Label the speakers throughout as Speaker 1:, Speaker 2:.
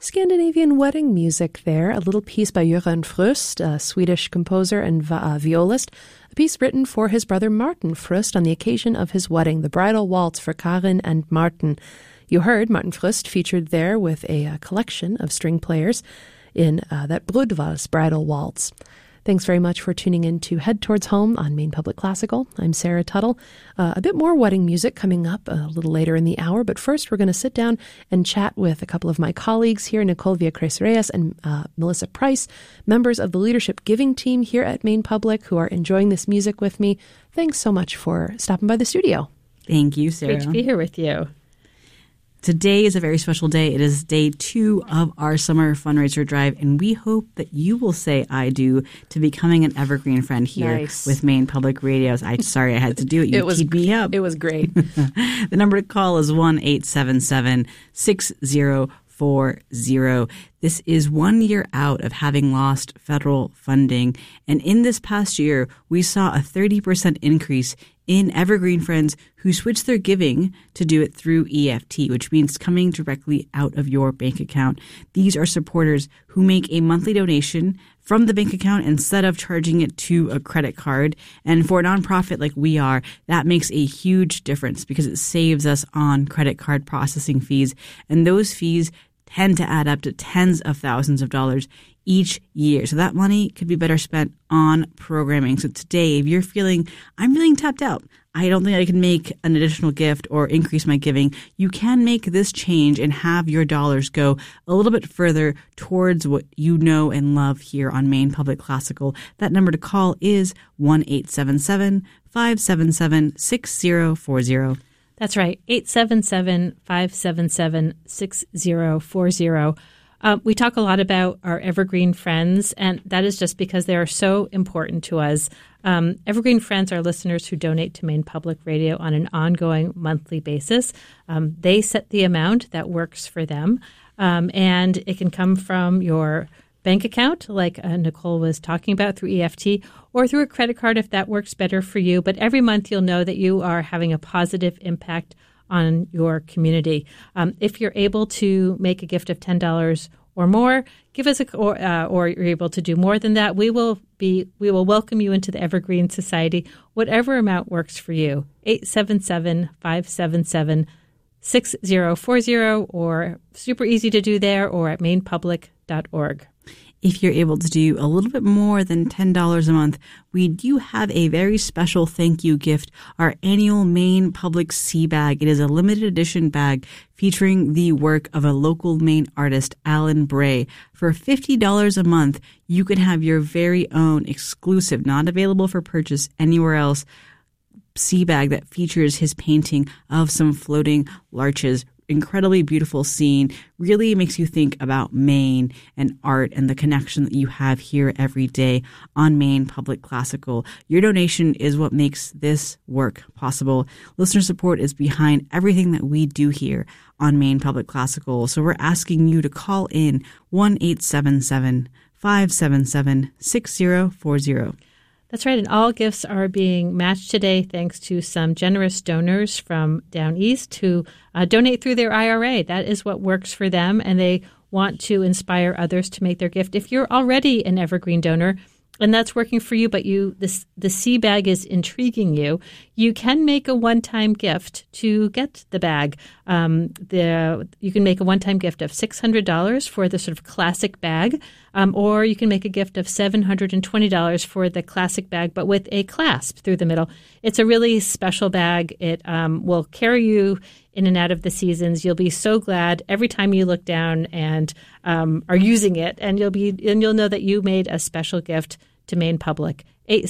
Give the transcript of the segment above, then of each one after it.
Speaker 1: Scandinavian wedding music there, a little piece by Göran Fröst, a Swedish composer and violist, a piece written for his brother Martin Fröst on the occasion of his wedding, the bridal waltz for Karin and Martin. You heard Martin Fröst featured there with a collection of string players in that Brudvals bridal waltz. Thanks very much for tuning in to Head Towards Home on Maine Public Classical. I'm Sarah Tuttle. A bit more wedding music coming up a little later in the hour, but first we're going to sit down and chat with a couple of my colleagues here, Nicole Villacres-Reyes and Melissa Price, members of the Leadership Giving team here at Maine Public, who are enjoying this music with me. Thanks so much for stopping by the studio.
Speaker 2: Thank you, Sarah.
Speaker 3: Great to be here with you.
Speaker 2: Today is a very special day. It is day 2 of our summer fundraiser drive, and we hope that you will say I do to becoming an evergreen friend here with Maine Public Radio. Sorry I had to do it. You teed me up.
Speaker 1: It was great.
Speaker 2: The number to call is 1-877-6040. This is 1 year out of having lost federal funding, and in this past year, we saw a 30% increase in Evergreen Friends who switched their giving to do it through EFT, which means coming directly out of your bank account. These are supporters who make a monthly donation from the bank account instead of charging it to a credit card. And for a nonprofit like we are, that makes a huge difference because it saves us on credit card processing fees. And those fees tend to add up to tens of thousands of dollars each year. So that money could be better spent on programming. So today, if you're feeling, I'm feeling tapped out, I don't think I can make an additional gift or increase my giving, you can make this change and have your dollars go a little bit further towards what you know and love here on Maine Public Classical. That number to call is 1-877-577-6040.
Speaker 3: That's right, 877-577-6040. We talk a lot about our Evergreen Friends, and that is just because they are so important to us. Evergreen Friends are listeners who donate to Maine Public Radio on an ongoing monthly basis. They set the amount that works for them, and it can come from your bank account, like Nicole was talking about, through EFT, or through a credit card if that works better for you. But every month you'll know that you are having a positive impact on your community. If you're able to make a gift of $10 or more, give us or you're able to do more than that, we will welcome you into the Evergreen Society, whatever amount works for you. 877-577-6040, or super easy to do there, or at mainepublic.org.
Speaker 2: If you're able to do a little bit more than $10 a month, we do have a very special thank you gift, our annual Maine Public Sea Bag. It is a limited edition bag featuring the work of a local Maine artist, Alan Bray. For $50 a month, you can have your very own exclusive, not available for purchase anywhere else, sea bag that features his painting of some floating larches. Incredibly beautiful scene, really makes you think about Maine and art and the connection that you have here every day on Maine Public Classical. Your donation is what makes this work possible. Listener support is behind everything that we do here on Maine Public Classical. So we're asking you to call in 1-877-577-6040.
Speaker 3: That's right, and all gifts are being matched today thanks to some generous donors from down east who donate through their IRA. That is what works for them, and they want to inspire others to make their gift. If you're already an Evergreen donor and that's working for you, but the sea bag is intriguing you, you can make a one-time gift to get the bag. You can make a one-time gift of $600 for the sort of classic bag, or you can make a gift of $720 for the classic bag, but with a clasp through the middle. It's a really special bag. It will carry you in and out of the seasons. You'll be so glad every time you look down and are using it, and you'll know that you made a special gift to Maine Public.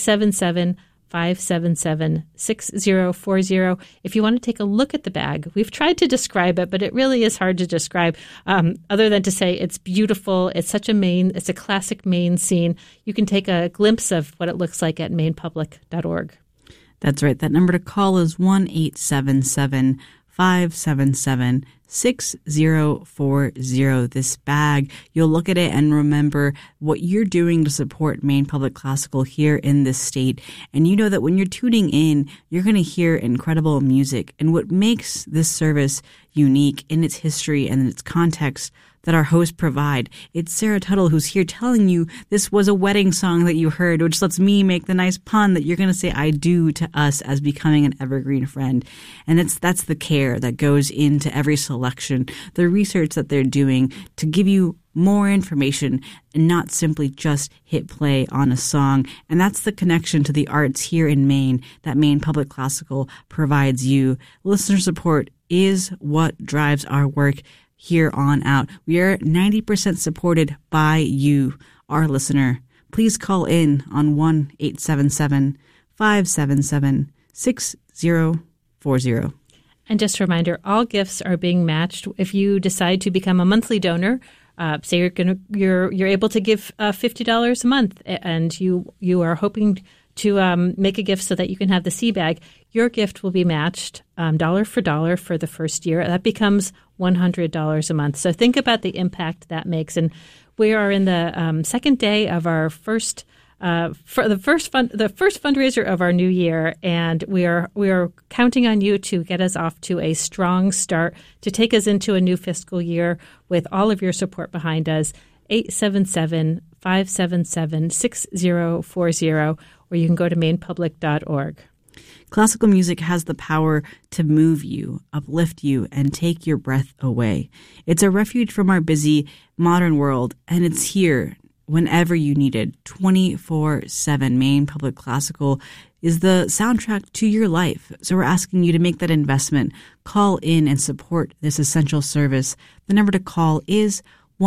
Speaker 3: 877-577-6040. If you want to take a look at the bag, we've tried to describe it, but it really is hard to describe other than to say it's beautiful. It's a classic Maine scene. You can take a glimpse of what it looks like at mainepublic.org.
Speaker 2: That's right. That number to call is 1-877-577-6040. 6040. This bag, you'll look at it and remember what you're doing to support Maine Public Classical here in this state. And you know that when you're tuning in, you're going to hear incredible music. And what makes this service unique in its history and its context that our hosts provide. It's Sarah Tuttle who's here telling you this was a wedding song that you heard, which lets me make the nice pun that you're going to say I do to us as becoming an evergreen friend. And that's the care that goes into every selection, the research that they're doing to give you more information and not simply just hit play on a song. And that's the connection to the arts here in Maine that Maine Public Classical provides you. Listener support is what drives our work here on out. We are 90% supported by you, our listener. Please call in on 1-877-577-6040.
Speaker 3: And just a reminder, all gifts are being matched. If you decide to become a monthly donor, say you're able to give $50 a month, and you are hoping to make a gift so that you can have the sea bag, your gift will be matched dollar for dollar for the first year. That becomes $100 a month. So think about the impact that makes. And we are in the second day of our the first fundraiser of our new year, and we are counting on you to get us off to a strong start, to take us into a new fiscal year with all of your support behind us. 877-577-6040, or you can go to mainepublic.org.
Speaker 2: Classical music has the power to move you, uplift you, and take your breath away. It's a refuge from our busy modern world, and it's here whenever you need it, 24/7. Maine Public Classical is the soundtrack to your life. So we're asking you to make that investment. Call in and support this essential service. The number to call is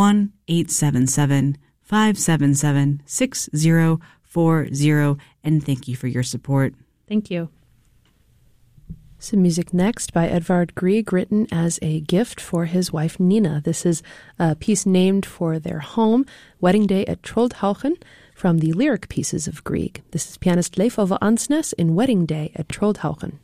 Speaker 2: 1-877-577-6040. And thank you for your support.
Speaker 3: Thank you.
Speaker 1: Some music next by Edvard Grieg, written as a gift for his wife Nina. This is a piece named for their home, Wedding Day at Troldhaugen, from the lyric pieces of Grieg. This is pianist Leif Ove Ansnes in Wedding Day at Troldhaugen.